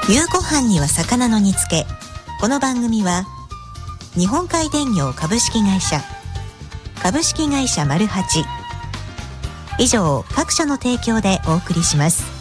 夕ご飯には魚の煮付け。この番組は日本海電業株式会社、株式会社マルハチ以上各社の提供でお送りします。